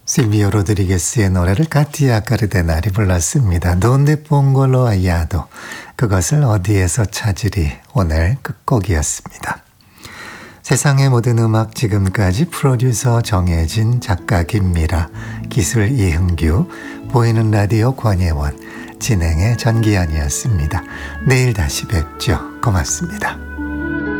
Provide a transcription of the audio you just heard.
실비오 로드리게스의 노래를 카티아 카르데날이 불렀습니다. 돈데 뽕골로 아야도 그것을 어디에서 찾으리 오늘 끝곡이었습니다. 세상의 모든 음악 지금까지 프로듀서 정혜진, 작가 김미라, 기술 이흥규, 보이는 라디오 권예원, 진행의 전기현이었습니다. 내일 다시 뵙죠. 고맙습니다.